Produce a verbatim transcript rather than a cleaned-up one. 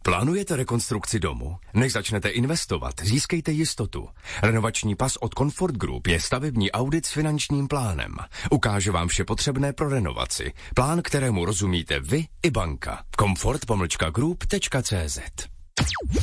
Plánujete rekonstrukci domu? Než začnete investovat, získejte jistotu. Renovační pas od Comfort Group je stavební audit s finančním plánem. Ukáže vám vše potřebné pro renovaci. Plán, kterému rozumíte vy i banka. comfort pomlčka group tečka cé zet